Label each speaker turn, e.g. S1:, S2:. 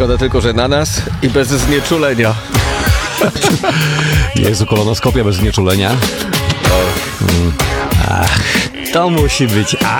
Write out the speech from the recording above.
S1: Szkoda tylko, że na nas i bez znieczulenia.
S2: Jezu, kolonoskopia bez znieczulenia. To musi być